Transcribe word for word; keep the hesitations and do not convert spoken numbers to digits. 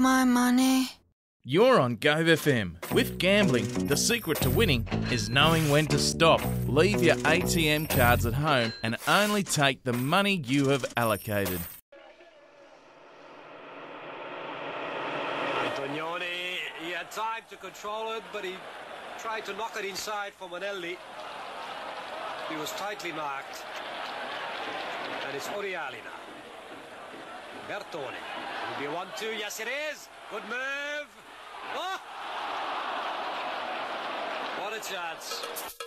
my money? You're on Gove F M. With gambling, the secret to winning is knowing when to stop. Leave your A T M cards at home and only take the money you have allocated. Antonioni, he had time to control it, but he tried to knock it inside for Manelli. He was tightly marked. And it's Oriali now. Bertone. It'll be a one two. Yes, it is. Good move. Oh! What a chance.